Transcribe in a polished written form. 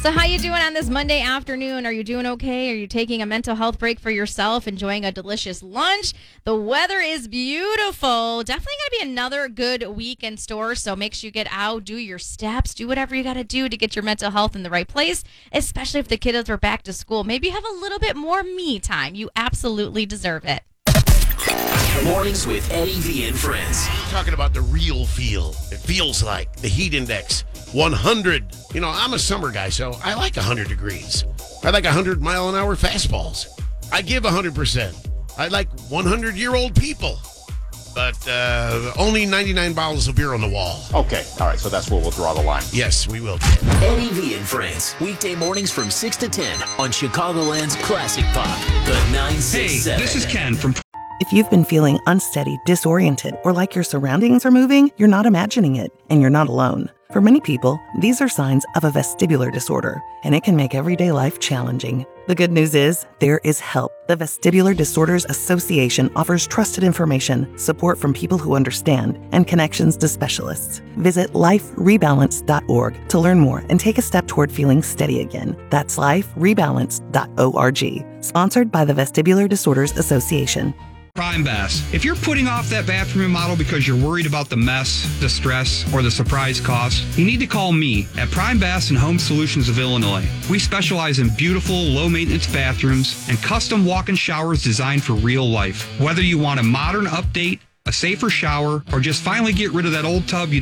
So how you doing on this Monday afternoon? Are you doing okay? Are you taking a mental health break for yourself, enjoying a delicious lunch? The weather is beautiful. Definitely going to be another good week in store, so make sure you get out, do your steps, do whatever you got to do to get your mental health in the right place, especially if the kiddos are back to school. Maybe have a little bit more me time. You absolutely deserve it. Mornings with Eddie V and friends. Talking about the real feel. It feels like the heat index 100. You know, I'm a summer guy, so I like 100 degrees. I like 100-mile-an-hour fastballs. I give 100%. I like 100-year-old people. But only 99 bottles of beer on the wall. Okay, all right, so that's where we'll draw the line. Yes, we will. Eddie V and friends. Weekday mornings from 6 to 10 on Chicagoland's Classic Pop, the 967. Hey, this is Ken from... If you've been feeling unsteady, disoriented, or like your surroundings are moving, you're not imagining it, and you're not alone. For many people, these are signs of a vestibular disorder, and it can make everyday life challenging. The good news is, there is help. The Vestibular Disorders Association offers trusted information, support from people who understand, and connections to specialists. Visit liferebalance.org to learn more and take a step toward feeling steady again. That's liferebalance.org. Sponsored by the Vestibular Disorders Association. Prime Bass. If you're putting off that bathroom remodel because you're worried about the mess, the stress, or the surprise cost, you need to call me at Prime Bass and Home Solutions of Illinois. We specialize in beautiful, low-maintenance bathrooms and custom walk-in showers designed for real life. Whether you want a modern update, a safer shower, or just finally get rid of that old tub you